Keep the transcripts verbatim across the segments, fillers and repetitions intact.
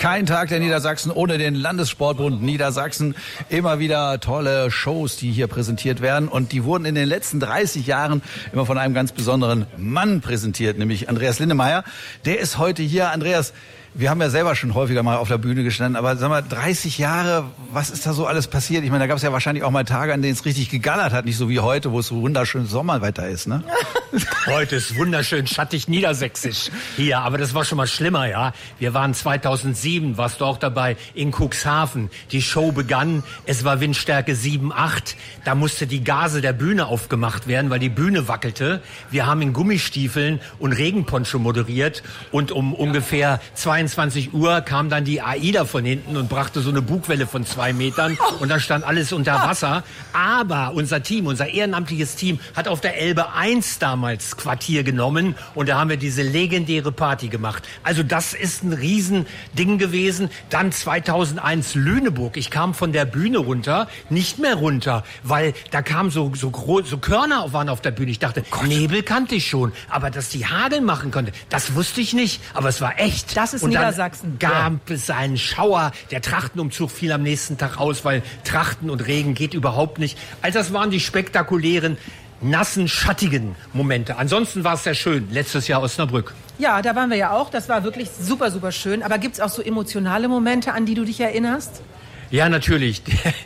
Kein Tag der Niedersachsen ohne den Landessportbund Niedersachsen. Immer wieder tolle Shows, die hier präsentiert werden. Und die wurden in den letzten dreißig Jahren immer von einem ganz besonderen Mann präsentiert, nämlich Andreas Lindemeyer. Der ist heute hier. Andreas, wir haben ja selber schon häufiger mal auf der Bühne gestanden, aber sag mal, dreißig Jahre, was ist da so alles passiert? Ich meine, da gab es ja wahrscheinlich auch mal Tage, an denen es richtig gegallert hat, nicht so wie heute, wo es so wunderschön Sommerwetter ist, ne? Heute ist wunderschön schattig niedersächsisch hier, aber das war schon mal schlimmer, ja. Wir waren zweitausendsieben, warst du auch dabei, in Cuxhaven. Die Show begann, es war Windstärke sieben, acht. Da musste die Gase der Bühne aufgemacht werden, weil die Bühne wackelte. Wir haben in Gummistiefeln und Regenponcho moderiert und um ungefähr zweiundzwanzig Uhr kam dann die AIDA von hinten und brachte so eine Bugwelle von zwei Metern und dann stand alles unter Wasser. Aber unser Team, unser ehrenamtliches Team hat auf der Elbe eins damals Quartier genommen und da haben wir diese legendäre Party gemacht. Also das ist ein Riesending gewesen. Dann zweitausendeins Lüneburg. Ich kam von der Bühne runter, nicht mehr runter, weil da kamen so, so, so Körner waren auf der Bühne. Ich dachte, Gott. Nebel kannte ich schon, aber dass die Hagel machen konnte, das wusste ich nicht. Aber es war echt. Das ist und Niedersachsen. Dann gab es einen Schauer. Der Trachtenumzug fiel am nächsten Tag aus, weil Trachten und Regen geht überhaupt nicht. Also das waren die spektakulären, nassen, schattigen Momente. Ansonsten war es sehr schön. Letztes Jahr Osnabrück. Ja, da waren wir ja auch. Das war wirklich super, super schön. Aber gibt's auch so emotionale Momente, an die du dich erinnerst? Ja, natürlich.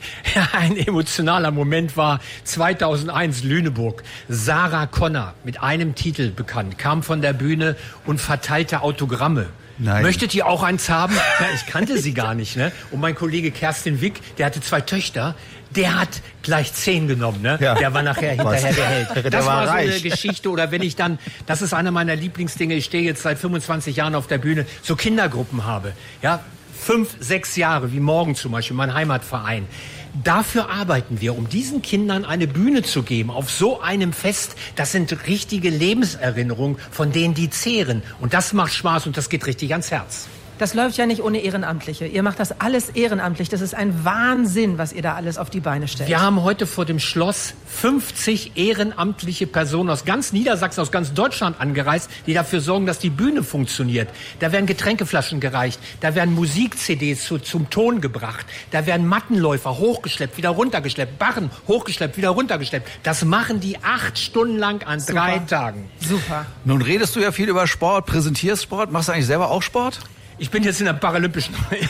Ein emotionaler Moment war zweitausendeins Lüneburg. Sarah Connor, mit einem Titel bekannt, kam von der Bühne und verteilte Autogramme. Nein. Möchtet ihr auch eins haben? Ja, ich kannte sie gar nicht, ne? Und mein Kollege Kerstin Wick, der hatte zwei Töchter, der hat gleich zehn genommen, ne? Ja. Der war nachher hinterher der Held. Der das war, war so reich. eine Geschichte. Oder wenn ich dann, das ist einer meiner Lieblingsdinge, ich stehe jetzt seit fünfundzwanzig Jahren auf der Bühne, so Kindergruppen habe, ja? Fünf, sechs Jahre, wie morgen zum Beispiel, mein Heimatverein. Dafür arbeiten wir, um diesen Kindern eine Bühne zu geben, auf so einem Fest. Das sind richtige Lebenserinnerungen, von denen die zehren. Und das macht Spaß und das geht richtig ans Herz. Das läuft ja nicht ohne Ehrenamtliche. Ihr macht das alles ehrenamtlich. Das ist ein Wahnsinn, was ihr da alles auf die Beine stellt. Wir haben heute vor dem Schloss fünfzig ehrenamtliche Personen aus ganz Niedersachsen, aus ganz Deutschland angereist, die dafür sorgen, dass die Bühne funktioniert. Da werden Getränkeflaschen gereicht, da werden Musik-C Ds zu, zum Ton gebracht, da werden Mattenläufer hochgeschleppt, wieder runtergeschleppt, Barren hochgeschleppt, wieder runtergeschleppt. Das machen die acht Stunden lang an Super. drei Tagen. Super. Nun redest du ja viel über Sport, präsentierst Sport. Machst du eigentlich selber auch Sport? Ich bin jetzt in der paralympischen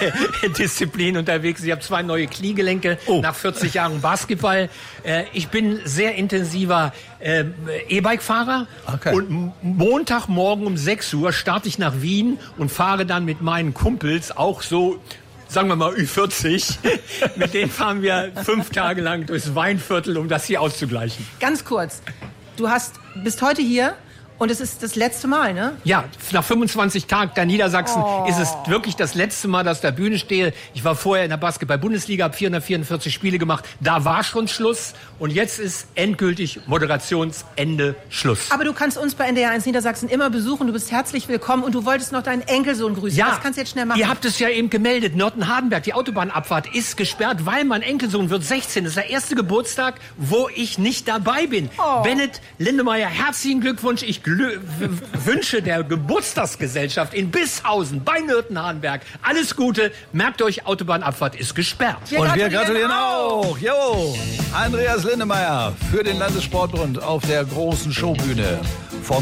Disziplin unterwegs. Ich habe zwei neue Kniegelenke oh. nach vierzig Jahren Basketball. Ich bin sehr intensiver E-Bike-Fahrer. Okay. Und Montagmorgen um sechs Uhr starte ich nach Wien und fahre dann mit meinen Kumpels auch so, sagen wir mal Ü vierzig. Mit denen fahren wir fünf Tage lang durchs Weinviertel, um das hier auszugleichen. Ganz kurz. Du hast, bist heute hier. Und es ist das letzte Mal, ne? Ja, nach fünfundzwanzig Tagen der Niedersachsen oh. ist es wirklich das letzte Mal, dass ich auf der Bühne stehe. Ich war vorher in der Basketball-Bundesliga, habe vierhundertvierundvierzig Spiele gemacht. Da war schon Schluss. Und jetzt ist endgültig Moderationsende Schluss. Aber du kannst uns bei N D R eins Niedersachsen immer besuchen. Du bist herzlich willkommen. Und du wolltest noch deinen Enkelsohn grüßen. Ja, das kannst du jetzt schnell machen. Ihr habt es ja eben gemeldet. Nörten-Hardenberg, die Autobahnabfahrt ist gesperrt, weil mein Enkelsohn wird sechzehn. Das ist der erste Geburtstag, wo ich nicht dabei bin. Oh. Bennett Lindemeyer, herzlichen Glückwunsch. Ich Glü- wünsche der Geburtstagsgesellschaft in Bishausen bei Nörten-Hardenberg alles Gute. Merkt euch, Autobahnabfahrt ist gesperrt. Wir Und wir gratulieren auch. Jo, Andreas Lindemeyer für den Landessportbund auf der großen Showbühne. Vom